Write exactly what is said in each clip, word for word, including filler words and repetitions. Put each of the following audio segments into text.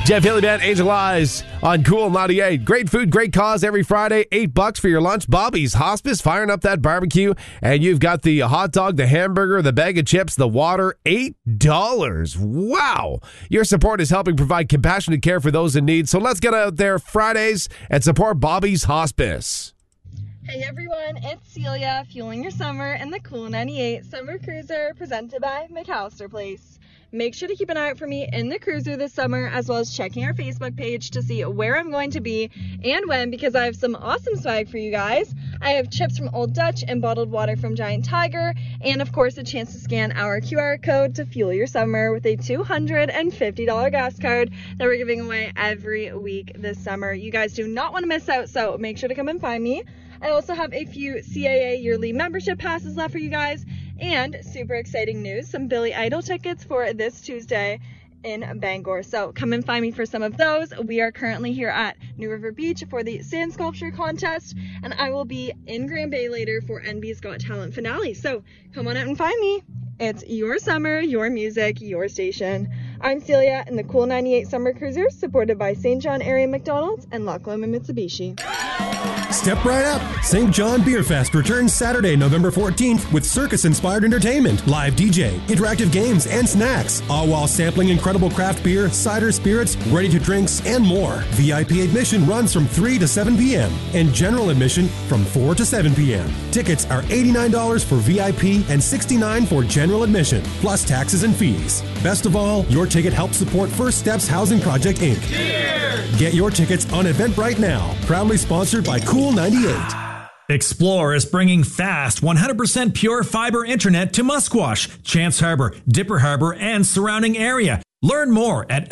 Jeff Healy Band, Angel Eyes on Cool ninety-eight. Great food, great cause every Friday. Eight bucks for your lunch. Bobby's Hospice, firing up that barbecue. And you've got the hot dog, the hamburger, the bag of chips, the water. Eight dollars. Wow. Your support is helping provide compassionate care for those in need. So let's get out there Fridays and support Bobby's Hospice. Hey everyone, it's Celia, fueling your summer in the Cool ninety-eight Summer Cruiser presented by McAllister Place. Make sure to keep an eye out for me in the cruiser this summer, as well as checking our Facebook page to see where I'm going to be and when, because I have some awesome swag for you guys. I have chips from Old Dutch and bottled water from Giant Tiger, and of course a chance to scan our Q R code to fuel your summer with a two hundred fifty dollars gas card that we're giving away every week this summer. You guys do not want to miss out, so make sure to come and find me. I also have a few C A A yearly membership passes left for you guys, and super exciting news, some Billy Idol tickets for this Tuesday in Bangor. So come and find me for some of those. We are currently here at New River Beach for the sand sculpture contest, and I will be in Grand Bay later for N B's Got Talent finale. So come on out and find me. It's your summer, your music, your station. I'm Celia in the Cool ninety-eight Summer Cruiser, supported by Saint John Area McDonald's and Loch Lomond Mitsubishi. Step right up. Saint John Beer Fest returns Saturday, November fourteenth with circus-inspired entertainment, live D J, interactive games, and snacks, all while sampling incredible craft beer, cider spirits, ready-to-drinks, and more. V I P admission runs from three to seven p.m. and general admission from four to seven p.m. Tickets are eighty-nine dollars for V I P and sixty-nine dollars for general admission, plus taxes and fees. Best of all, your ticket helps support First Steps Housing Project, Incorporated. Cheers! Get your tickets on Eventbrite now. Proudly sponsored by Cool ninety-eight. Xplore is bringing fast, one hundred percent pure fiber internet to Musquash, Chance Harbor, Dipper Harbor, and surrounding area. Learn more at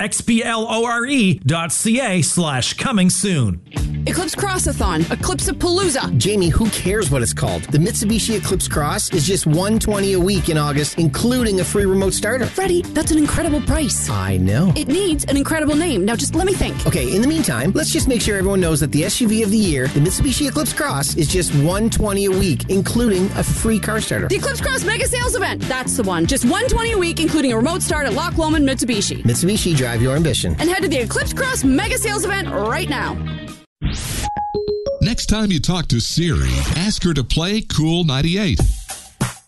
xplore.ca slash coming soon. Eclipse Crossathon, Eclipse-a-Palooza. Jamie, who cares what it's called? The Mitsubishi Eclipse Cross is just one hundred twenty dollars a week in August, including a free remote starter. Freddie, that's an incredible price. I know. It needs an incredible name. Now just let me think. Okay, in the meantime, let's just make sure everyone knows that the S U V of the year, the Mitsubishi Eclipse Cross, is just one hundred twenty dollars a week, including a free car starter. The Eclipse Cross Mega Sales Event. That's the one. Just one hundred twenty dollars a week, including a remote start at Loch Lomond Mitsubishi. Mitsubishi, drive your ambition. And head to the Eclipse Cross Mega Sales Event right now. Next time you talk to Siri, ask her to play Cool ninety-eight.